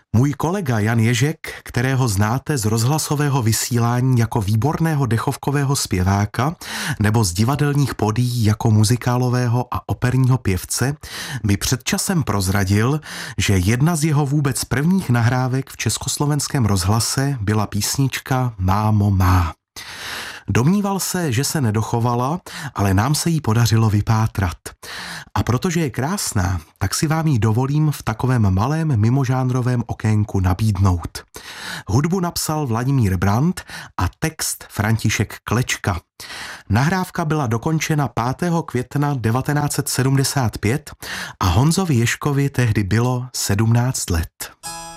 Můj kolega Jan Ježek, kterého znáte z rozhlasového vysílání jako výborného dechovkového zpěváka nebo z divadelních pódií jako muzikálového a operního pěvce, mi před časem prozradil, že jedna z jeho vůbec prvních nahrávek v československém rozhlase byla písnička Mámo má. Domníval se, že se nedochovala, ale nám se jí podařilo vypátrat. A protože je krásná, tak si vám ji dovolím v takovém malém mimožánrovém okénku nabídnout. Hudbu napsal Vladimír Brand a text František Klečka. Nahrávka byla dokončena 5. května 1975 a Honzovi Ježkovi tehdy bylo 17 let.